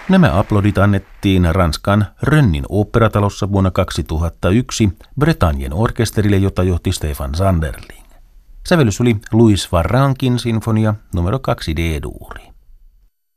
Nämä aplodit annettiin Ranskan Rönnin oopperatalossa vuonna 2001 Bretagnen orkesterille, jota johti Stefan Sanderling. Sävellys oli Louis Varrankin sinfonia numero 2 D-duuri.